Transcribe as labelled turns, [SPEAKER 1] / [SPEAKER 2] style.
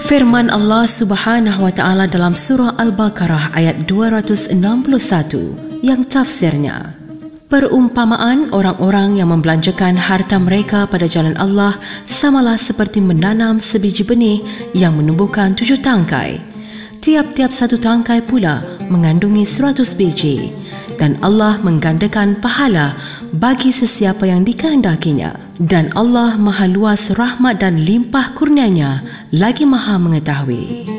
[SPEAKER 1] Firman Allah Subhanahu wa taala dalam surah Al-Baqarah ayat 261 yang tafsirnya, perumpamaan orang-orang yang membelanjakan harta mereka pada jalan Allah samalah seperti menanam sebiji benih yang menumbuhkan 7 tangkai. Tiap-tiap satu tangkai pula mengandungi 100 biji, dan Allah menggandakan pahala bagi sesiapa yang dikehendakinya. Dan Allah Maha Luas rahmat dan limpah kurnianya, lagi Maha mengetahui.